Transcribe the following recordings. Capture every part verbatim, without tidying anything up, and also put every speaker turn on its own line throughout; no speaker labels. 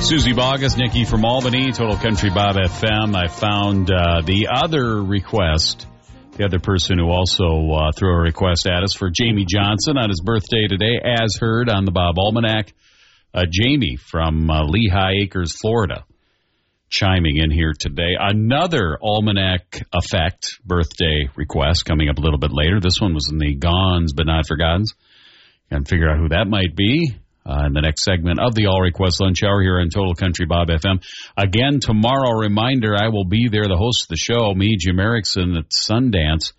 Susie Bogus, Nikki from Albany, Total Country Bob F M. I found uh, the other request, the other person who also uh, threw a request at us for Jamie Johnson on his birthday today, as heard on the Bob Almanac. Uh, Jamie from uh, Lehigh Acres, Florida, chiming in here today. Another Almanac Effect birthday request coming up a little bit later. This one was in the Gones but Not Forgottens. Can figure out who that might be. Uh, in the next segment of the All Request Lunch Hour here on Total Country Bob F M. Again, tomorrow, reminder, I will be there, the host of the show, me, Jim Erickson, at Sundance.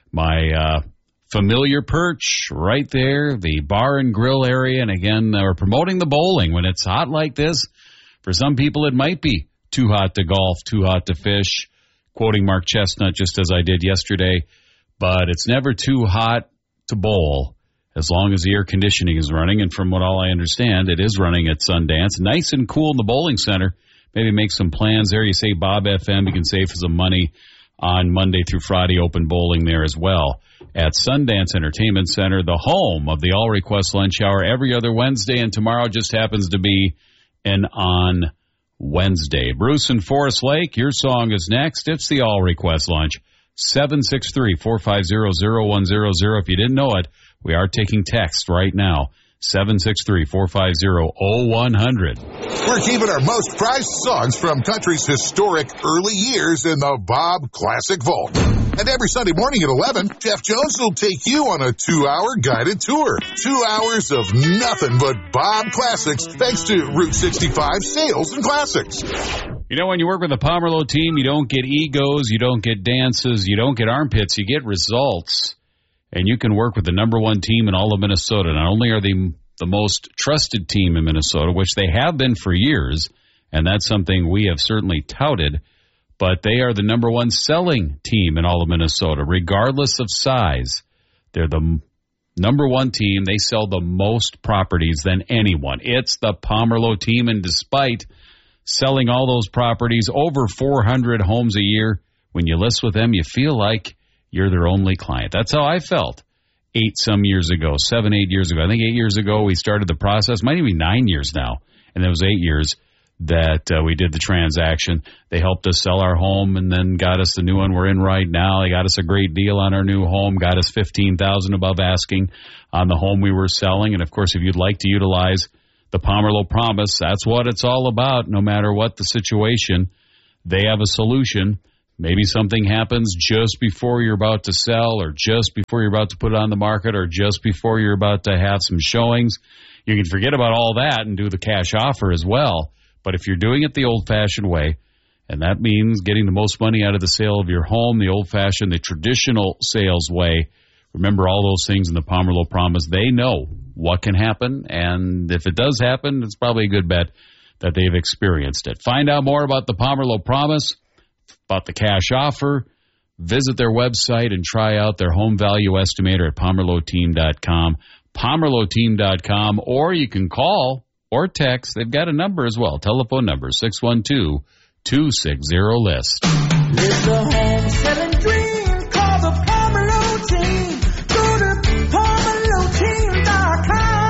My uh, familiar perch right there, the bar and grill area. And again, uh, we're promoting the bowling. When it's hot like this, for some people it might be too hot to golf, too hot to fish. Quoting Mark Chestnut, just as I did yesterday. But it's never too hot to bowl, as long as the air conditioning is running. And from what all I understand, it is running at Sundance. Nice and cool in the bowling center. Maybe make some plans there. You say Bob F M, you can save some money on Monday through Friday open bowling there as well. At Sundance Entertainment Center, the home of the All Request Lunch Hour every other Wednesday, and tomorrow just happens to be an on Wednesday. Bruce and Forest Lake, your song is next. It's the All Request Lunch. seven six three, four five zero, zero one zero zero. If you didn't know it, we are taking text right now. seven six three, four five zero, zero one zero zero.
We're keeping our most prized songs from country's historic early years in the Bob Classic Vault. And every Sunday morning at eleven, Jeff Jones will take you on a two-hour guided tour. Two hours of nothing but Bob Classics, thanks to Route sixty-five Sales and Classics.
You know, when you work with the Pomerleau team, you don't get egos, you don't get dances, you don't get armpits, you get results. And you can work with the number one team in all of Minnesota. Not only are they the most trusted team in Minnesota, which they have been for years, and that's something we have certainly touted, but they are the number one selling team in all of Minnesota, regardless of size. They're the number one team. They sell the most properties than anyone. It's the Pomerleau team, and despite selling all those properties, over four hundred homes a year, when you list with them, you feel like you're their only client. That's how I felt eight some years ago, seven, eight years ago. I think eight years ago we started the process. Might even be nine years now. And it was eight years that uh, we did the transaction. They helped us sell our home and then got us the new one we're in right now. They got us a great deal on our new home, got us fifteen thousand dollars above asking on the home we were selling. And, of course, if you'd like to utilize the Pomerleau Promise, that's what it's all about. No matter what the situation, they have a solution. Maybe something happens just before you're about to sell, or just before you're about to put it on the market, or just before you're about to have some showings. You can forget about all that and do the cash offer as well. But if you're doing it the old-fashioned way, and that means getting the most money out of the sale of your home, the old-fashioned, the traditional sales way, remember all those things in the Pomerleau Promise. They know what can happen, and if it does happen, it's probably a good bet that they've experienced it. Find out more about the Pomerleau Promise, about the cash offer, visit their website and try out their home value estimator at pomerleau team dot com, pomerleau team dot com, or you can call or text. They've got a number as well, telephone number six one two, two six zero, list.
Live the home selling dream, call the Pomerleau team. Go to pomerleau team dot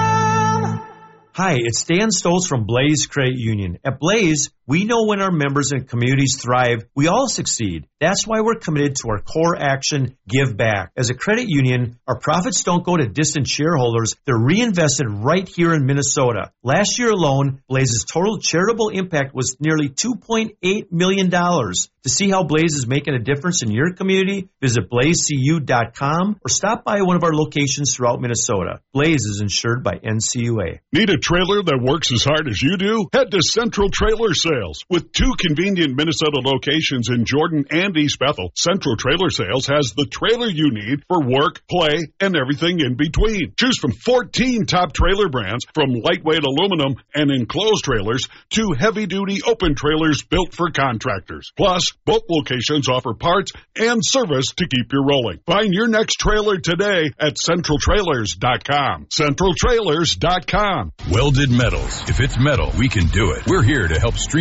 com.
Hi, it's Dan Stoltz from Blaze Credit Union. At Blaze, we know when our members and communities thrive, we all succeed. That's why we're committed to our core action, give back. As a credit union, our profits don't go to distant shareholders. They're reinvested right here in Minnesota. Last year alone, Blaze's total charitable impact was nearly two point eight million dollars. To see how Blaze is making a difference in your community, visit blaze c u dot com or stop by one of our locations throughout Minnesota. Blaze is insured by N C U A.
Need a trailer that works as hard as you do? Head to Central Trailer Sales. With two convenient Minnesota locations in Jordan and East Bethel, Central Trailer Sales has the trailer you need for work, play, and everything in between. Choose from fourteen top trailer brands, from lightweight aluminum and enclosed trailers to heavy-duty open trailers built for contractors. Plus, both locations offer parts and service to keep you rolling. Find your next trailer today at central trailers dot com. central trailers dot com.
Welded metals. If it's metal, we can do it. We're here to help streamline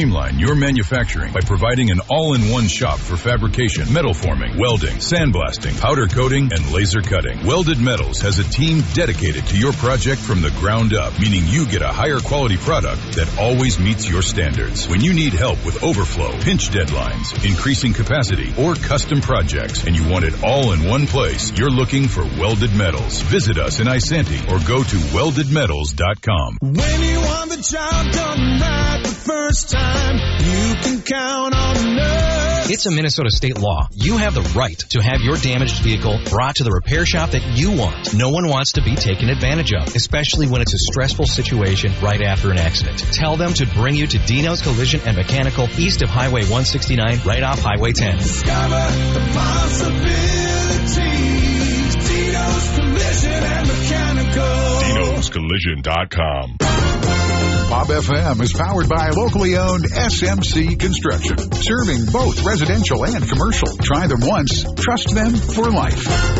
streamline your manufacturing by providing an all-in-one shop for fabrication, metal forming, welding, sandblasting, powder coating, and laser cutting. Welded Metals has a team dedicated to your project from the ground up, meaning you get a higher quality product that always meets your standards. When you need help with overflow, pinch deadlines, increasing capacity, or custom projects, and you want it all in one place, you're looking for Welded Metals. Visit us in Isanti or go to welded metals dot com.
When you want the job done right the first time, you can count on us.
It's a Minnesota state law. You have the right to have your damaged vehicle brought to the repair shop that you want. No one wants to be taken advantage of, especially when it's a stressful situation right after an accident. Tell them to bring you to Dino's Collision and Mechanical east of Highway one sixty-nine, right off Highway ten.
Discover the possibilities. Dino's Collision and Mechanical.
Dinos Collision dot com.
Bob F M is powered by locally owned S M C Construction, serving both residential and commercial. Try them once, trust them for life.